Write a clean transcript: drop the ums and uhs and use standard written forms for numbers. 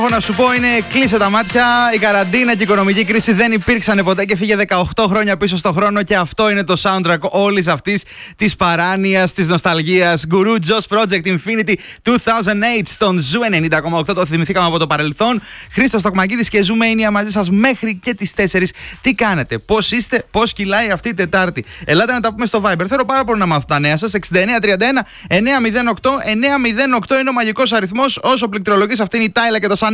Έχω να σου πω είναι κλείσε τα μάτια. Η καραντίνα και η οικονομική κρίση δεν υπήρξαν ποτέ και φύγε 18 χρόνια πίσω στον χρόνο. Και αυτό είναι το soundtrack όλης αυτής της παράνοιας, της νοσταλγίας. Guru Josh Project Infinity 2008 στον Ζου 90,8. Το θυμηθήκαμε από το παρελθόν. Χρήστος Τοκμακίδης και Ζου Mania μαζί σας μέχρι και τις 4. Τι κάνετε, πώς είστε, πώς κυλάει αυτή η Τετάρτη? Ελάτε να τα πούμε στο Viber. Θέλω πάρα πολύ να μάθω τα νέα σας. 6931 908 908 είναι ο μαγικός αριθμός. Όσο πληκτρολογείς, αυτή είναι η Τάιλα και το Sun